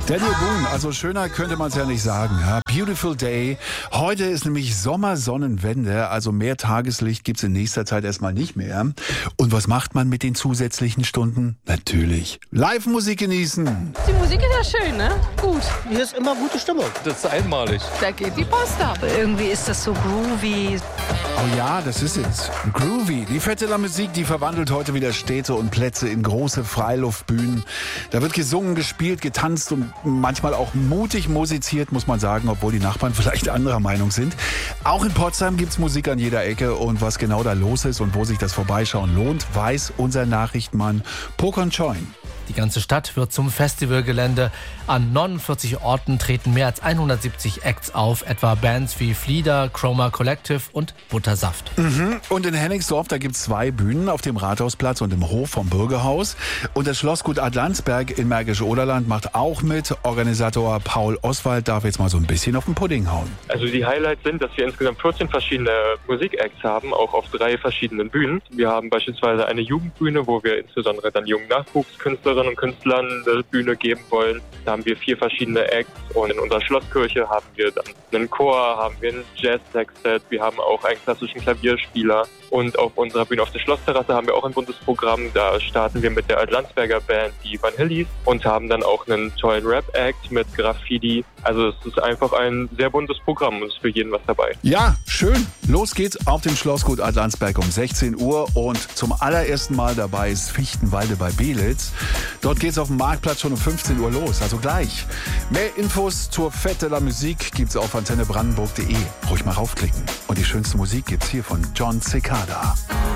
Daniel Boone, also schöner könnte man es ja nicht sagen. Ja? Beautiful Day. Heute ist nämlich Sommersonnenwende, also mehr Tageslicht gibt es in nächster Zeit erstmal nicht mehr. Und was macht man mit den zusätzlichen Stunden? Natürlich Live-Musik genießen. Die Musik ist ja schön, ne? Gut. Hier ist immer gute Stimmung. Das ist einmalig. Da geht die Post ab. Irgendwie ist das so groovy. Oh ja, das ist es. Groovy. Die Fête de la Musique, die verwandelt heute wieder Städte und Plätze in große Freiluftbühnen. Da wird gesungen, gespielt, getanzt und manchmal auch mutig musiziert, muss man sagen, obwohl die Nachbarn vielleicht anderer Meinung sind. Auch in Potsdam gibt's Musik an jeder Ecke und was genau da los ist und wo sich das Vorbeischauen lohnt, weiß unser Nachrichtenmann Pokon Choin. Die ganze Stadt wird zum Festivalgelände. An 49 Orten treten mehr als 170 Acts auf, etwa Bands wie Flieder, Chroma Collective und Buttersaft. Und in Hennigsdorf, da gibt's 2 Bühnen auf dem Rathausplatz und im Hof vom Bürgerhaus. Und das Schlossgut Adlandsberg in Märkisch-Oderland macht auch mit. Organisator Paul Oswald darf jetzt mal so ein bisschen auf den Pudding hauen. Also die Highlights sind, dass wir insgesamt 14 verschiedene Musikacts haben, auch auf 3 verschiedenen Bühnen. Wir haben beispielsweise eine Jugendbühne, wo wir insbesondere dann jungen Nachwuchskünstlerinnen und Künstlern eine Bühne geben wollen. Da haben wir 4 verschiedene Acts und in unserer Schlosskirche haben wir dann einen Chor, haben wir ein Jazz-Sextet, wir haben auch einen klassischen Klavierspieler und auf unserer Bühne auf der Schlossterrasse haben wir auch ein buntes Programm. Da starten wir mit der Adlandsberger Band, die Vanillis, und haben dann auch einen tollen Rap-Act mit Graffiti. Also es ist einfach ein sehr buntes Programm und es ist für jeden was dabei. Ja, schön. Los geht's auf dem Schlossgut Adlandsberg um 16 Uhr und zum allerersten Mal dabei ist Fichtenwalde bei Belitz. Dort geht's auf dem Marktplatz schon um 15 Uhr los, also gleich. Mehr Infos zur Fête de la Musique gibt's auf antennebrandenburg.de. Ruhig mal raufklicken. Und die schönste Musik gibt's hier von John Cicada.